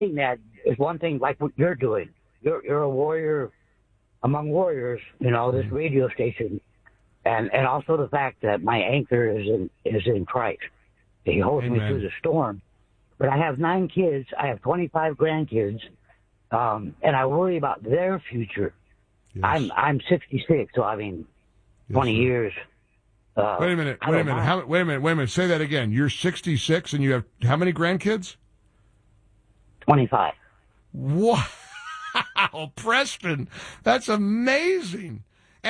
that is one thing like what you're doing. You're a warrior among warriors, this radio station, and also the fact that my anchor is in Christ. He holds me through the storm. But I have 9 kids. I have 25 grandkids, and I worry about their future. Yes. I'm 66, so 20 years. Wait a minute. Say that again. You're 66, and you have how many grandkids? 25. Wow, Preston, that's amazing.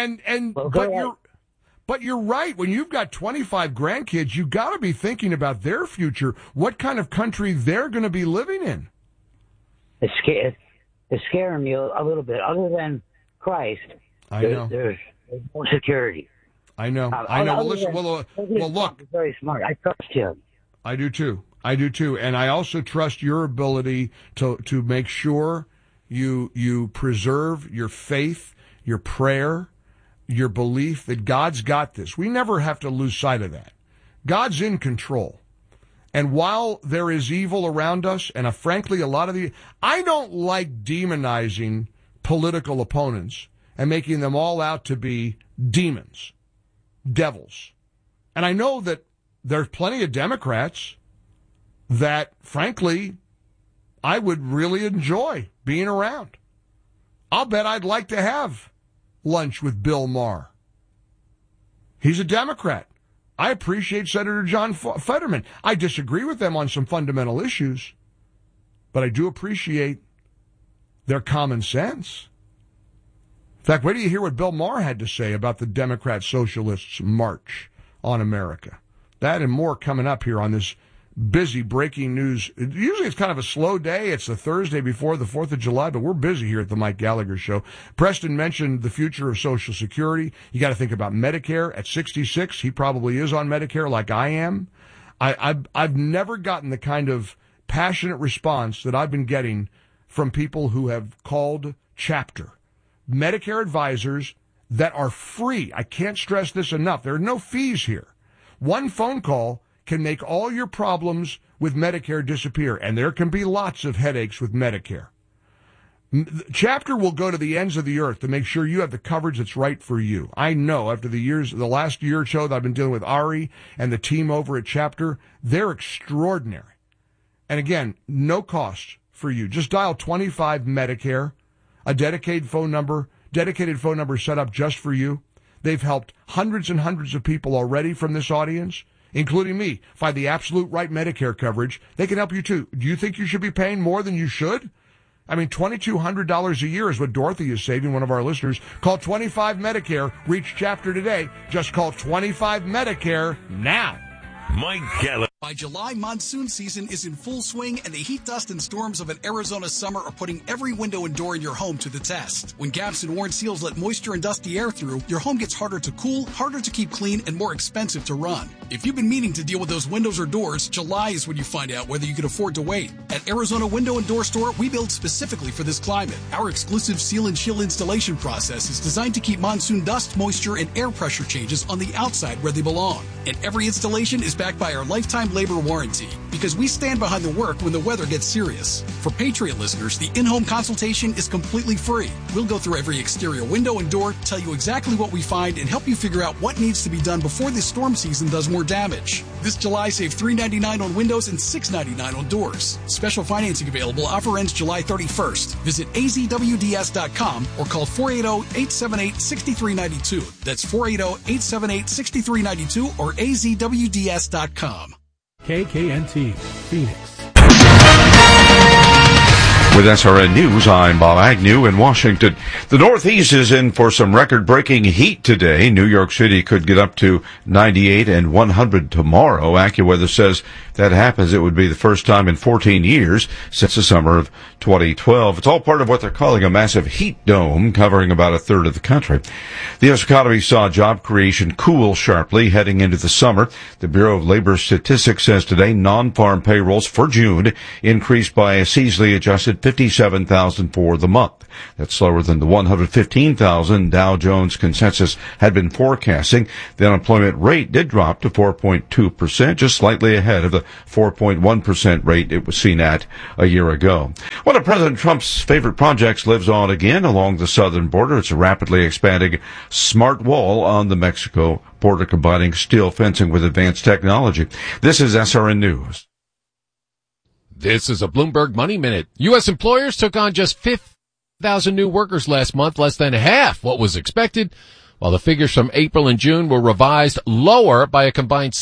But you're right. When you've got 25 grandkids, you got to be thinking about their future. What kind of country they're going to be living in? It's scaring me a little bit. Other than Christ, there's no security. I know. Well, listen. Well, look. Very smart. I trust him. I do too. And I also trust your ability to make sure you preserve your faith, your prayer, your belief that God's got this. We never have to lose sight of that. God's in control. And while there is evil around us, and frankly, I don't like demonizing political opponents and making them all out to be demons, devils. And I know that there's plenty of Democrats that, frankly, I would really enjoy being around. I'll bet I'd like to have lunch with Bill Maher. He's a Democrat. I appreciate Senator John Fetterman. I disagree with them on some fundamental issues, but I do appreciate their common sense. In fact, wait till you hear what Bill Maher had to say about the Democrat Socialists' march on America. That and more coming up here on this busy breaking news. Usually it's kind of a slow day. It's the Thursday before the 4th of July, but we're busy here at the Mike Gallagher Show. Preston mentioned the future of Social Security. You got to think about Medicare. At 66, he probably is on Medicare like I am. I've never gotten the kind of passionate response that I've been getting from people who have called Chapter. Medicare advisors that are free. I can't stress this enough. There are no fees here. One phone call can make all your problems with Medicare disappear, and there can be lots of headaches with Medicare. Chapter will go to the ends of the earth to make sure you have the coverage that's right for you. I know after the last year or so that I've been dealing with Ari and the team over at Chapter, they're extraordinary. And again, no cost for you. Just dial 25 Medicare, a dedicated phone number set up just for you. They've helped hundreds and hundreds of people already from this audience, including me, find the absolute right Medicare coverage. They can help you too. Do you think you should be paying more than you should? $2,200 a year is what Dorothy is saving, one of our listeners. Call 25 Medicare. Reach Chapter today. Just call 25 Medicare now. Mike Gallagher. By July, monsoon season is in full swing, and the heat, dust, and storms of an Arizona summer are putting every window and door in your home to the test. When gaps and worn seals let moisture and dusty air through, your home gets harder to cool, harder to keep clean, and more expensive to run. If you've been meaning to deal with those windows or doors, July is when you find out whether you can afford to wait. At Arizona Window and Door Store, we build specifically for this climate. Our exclusive seal and chill installation process is designed to keep monsoon dust, moisture, and air pressure changes on the outside where they belong. And every installation is backed by our lifetime labor warranty, because we stand behind the work when the weather gets serious. For Patriot listeners, the in-home consultation is completely free. We'll go through every exterior window and door, tell you exactly what we find, and help you figure out what needs to be done before this storm season does more damage. This July, save $3.99 on windows and $6.99 on doors. Special financing available. Offer ends July 31st. Visit azwds.com or call 480-878-6392. That's 480-878-6392 or azwds.com. KKNT, Phoenix. With SRN News, I'm Bob Agnew in Washington. The Northeast is in for some record-breaking heat today. New York City could get up to 98 and 100 tomorrow. AccuWeather says that happens, it would be the first time in 14 years since the summer of 2012. It's all part of what they're calling a massive heat dome covering about a third of the country. The U.S. economy saw job creation cool sharply heading into the summer. The Bureau of Labor Statistics says today non-farm payrolls for June increased by a seasonally adjusted 157,000 for the month. That's slower than the 115,000 Dow Jones consensus had been forecasting. The unemployment rate did drop to 4.2%, just slightly ahead of the 4.1% rate it was seen at a year ago. One of President Trump's favorite projects lives on again along the southern border. It's a rapidly expanding smart wall on the Mexico border, combining steel fencing with advanced technology. This is SRN News. This is a Bloomberg Money Minute. U.S. employers took on just 5,000 new workers last month, less than half what was expected, while the figures from April and June were revised lower by a combined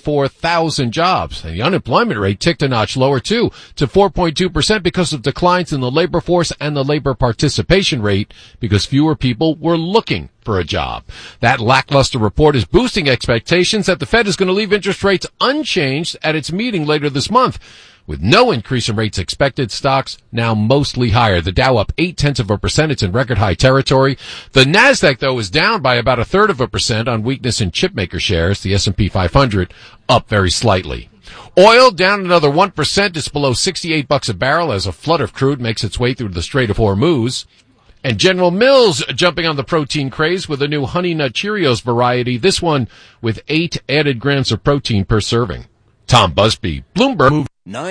74,000 jobs. And the unemployment rate ticked a notch lower, too, to 4.2% because of declines in the labor force and the labor participation rate because fewer people were looking for a job. That lackluster report is boosting expectations that the Fed is going to leave interest rates unchanged at its meeting later this month. With no increase in rates expected, stocks now mostly higher. The Dow up 0.8%. It's in record high territory. The Nasdaq, though, is down by about 0.33% on weakness in chipmaker shares. The S&P 500 up very slightly. Oil down another 1%. It's below $68 a barrel as a flood of crude makes its way through the Strait of Hormuz. And General Mills jumping on the protein craze with a new Honey Nut Cheerios variety. This one with 8 added grams of protein per serving. Tom Busby, Bloomberg.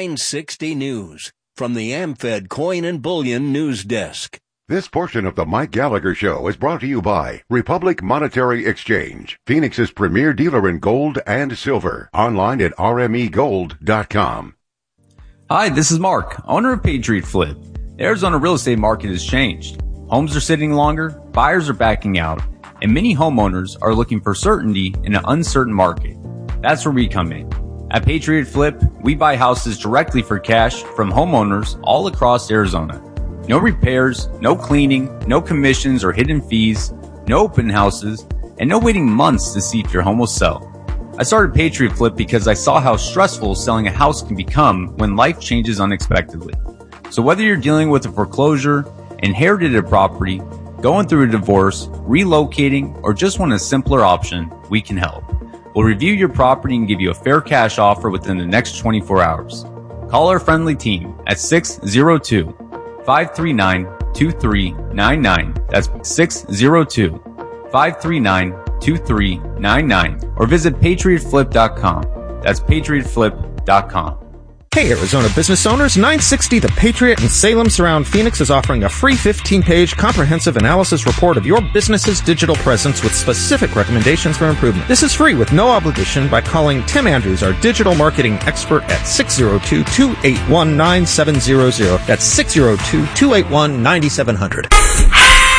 960 News from the AmFed Coin and Bullion News Desk. This portion of the Mike Gallagher Show is brought to you by Republic Monetary Exchange, Phoenix's premier dealer in gold and silver. Online at rmegold.com. Hi, this is Mark, owner of Patriot Flip. The Arizona real estate market has changed. Homes are sitting longer, buyers are backing out, and many homeowners are looking for certainty in an uncertain market. That's where we come in. At Patriot Flip, we buy houses directly for cash from homeowners all across Arizona. No repairs, no cleaning, no commissions or hidden fees, no open houses, and no waiting months to see if your home will sell. I started Patriot Flip because I saw how stressful selling a house can become when life changes unexpectedly. So whether you're dealing with a foreclosure, inherited a property, going through a divorce, relocating, or just want a simpler option, we can help. We'll review your property and give you a fair cash offer within the next 24 hours. Call our friendly team at 602-539-2399. That's 602-539-2399. Or visit patriotflip.com. That's patriotflip.com. Hey, Arizona business owners, 960 The Patriot in Salem Surround Phoenix is offering a free 15-page comprehensive analysis report of your business's digital presence with specific recommendations for improvement. This is free with no obligation by calling Tim Andrews, our digital marketing expert, at 602-281-9700. That's 602-281-9700.